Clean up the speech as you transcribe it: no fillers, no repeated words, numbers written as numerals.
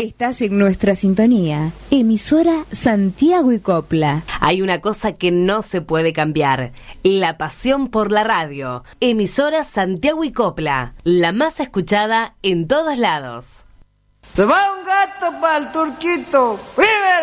Estás en nuestra sintonía. Emisora Santiago y Copla. Hay una cosa que no se puede cambiar: la pasión por la radio. Emisora Santiago y Copla, la más escuchada en todos lados. Se va un gato para el turquito. ¡Primera!